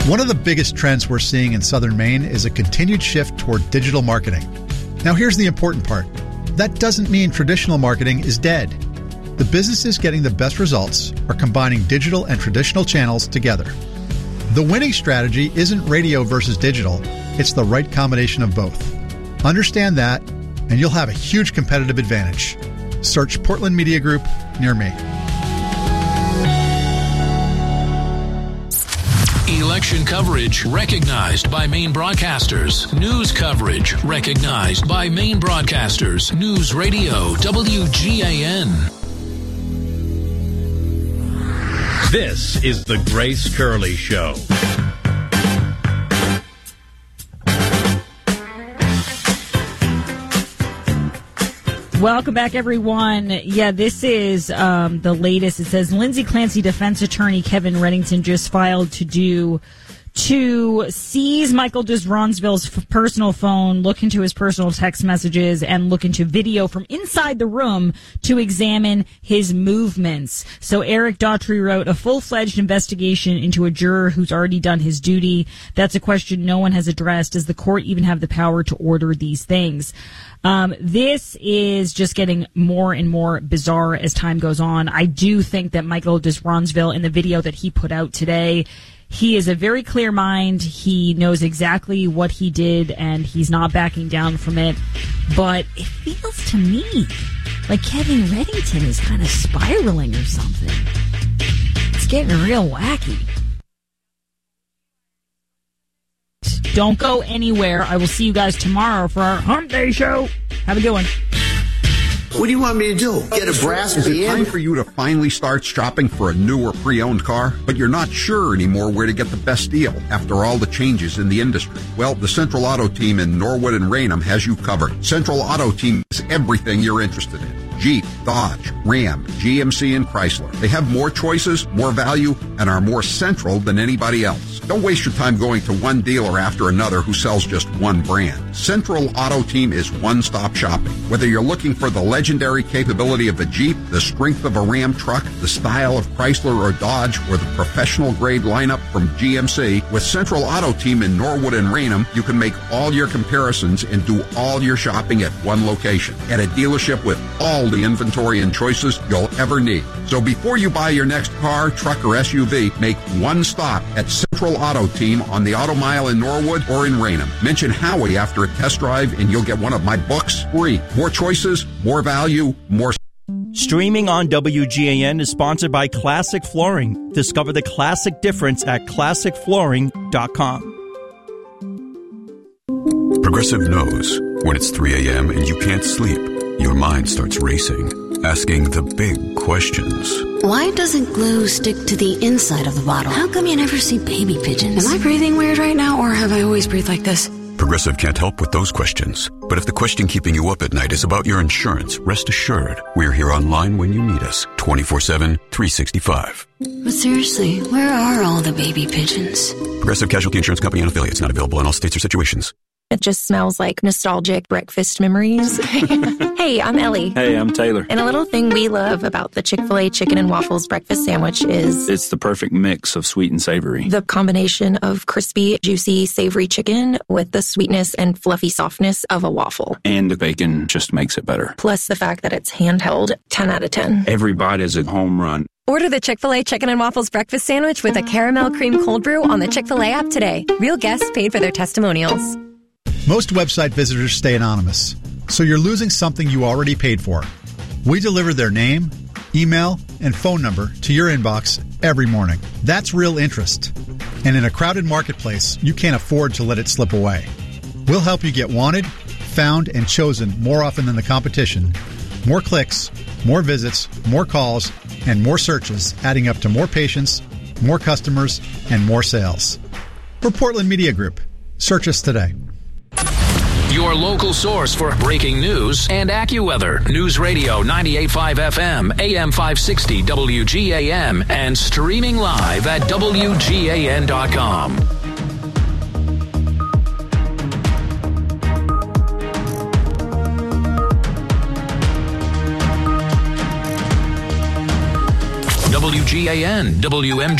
One of the biggest trends we're seeing in Southern Maine is a continued shift toward digital marketing. Now here's the important part. That doesn't mean traditional marketing is dead. The businesses getting the best results are combining digital and traditional channels together. The winning strategy isn't radio versus digital, it's the right combination of both. Understand that, and you'll have a huge competitive advantage. Search Portland Media Group near me. Election coverage recognized by Maine broadcasters. News coverage recognized by Maine broadcasters. News Radio WGAN. This is the Grace Curley Show. Welcome back, everyone. Yeah, this is the latest. It says Lindsay Clancy defense attorney Kevin Reddington just filed to seize Michael Desronsville's personal phone, look into his personal text messages, and look into video from inside the room to examine his movements. So Eric Daughtry wrote, a full-fledged investigation into a juror who's already done his duty. That's a question no one has addressed. Does the court even have the power to order these things? This is just getting more and more bizarre as time goes on. I do think that Michael Desronsville, in the video that he put out today, he is a very clear mind. He knows exactly what he did, and he's not backing down from it. But it feels to me like Kevin Reddington is kind of spiraling or something. It's getting real wacky. Don't go anywhere. I will see you guys tomorrow for our Hump Day show. Have a good one. What do you want me to do? Get a brass band? Is it time for you to finally start shopping for a new or pre-owned car, but you're not sure anymore where to get the best deal after all the changes in the industry? Well, the Central Auto Team in Norwood and Raynham has you covered. Central Auto Team is everything you're interested in. Jeep, Dodge, Ram, GMC, and Chrysler. They have more choices, more value, and are more central than anybody else. Don't waste your time going to one dealer after another who sells just one brand. Central Auto Team is one-stop shopping. Whether you're looking for the legendary capability of a Jeep, the strength of a Ram truck, the style of Chrysler or Dodge, or the professional-grade lineup from GMC, with Central Auto Team in Norwood and Raynham, you can make all your comparisons and do all your shopping at one location, at a dealership with all the inventory and choices you'll ever need. So before you buy your next car, truck, or SUV, make one stop at Central Auto Team on the Auto Mile in Norwood or in Raynham. Mention Howie after a test drive and you'll get one of my books free. More choices, more value, more... Streaming on WGAN is sponsored by Classic Flooring. Discover the classic difference at ClassicFlooring.com. Progressive knows when it's 3 a.m. and you can't sleep, your mind starts racing, asking the big questions. Why doesn't glue stick to the inside of the bottle? How come you never see baby pigeons? Am I breathing weird right now, or have I always breathed like this? Progressive can't help with those questions. But if the question keeping you up at night is about your insurance, rest assured, we're here online when you need us, 24/7, 365. But seriously, where are all the baby pigeons? Progressive Casualty Insurance Company and affiliates, not available in all states or situations. It just smells like nostalgic breakfast memories. Hey, I'm Ellie. Hey, I'm Taylor. And a little thing we love about the Chick-fil-A Chicken and Waffles breakfast sandwich is... it's the perfect mix of sweet and savory. The combination of crispy, juicy, savory chicken with the sweetness and fluffy softness of a waffle. And the bacon just makes it better. Plus the fact that it's handheld, 10 out of 10. Every bite is a home run. Order the Chick-fil-A Chicken and Waffles breakfast sandwich with a caramel cream cold brew on the Chick-fil-A app today. Real guests paid for their testimonials. Most website visitors stay anonymous, so you're losing something you already paid for. We deliver their name, email, and phone number to your inbox every morning. That's real interest. And in a crowded marketplace, you can't afford to let it slip away. We'll help you get wanted, found, and chosen more often than the competition. More clicks, more visits, more calls, and more searches, adding up to more patients, more customers, and more sales. We're Portland Media Group. Search us today. Your local source for breaking news and AccuWeather. News Radio 98.5 FM, AM 560 WGAM, and streaming live at WGAN.com. WGAN, WMG.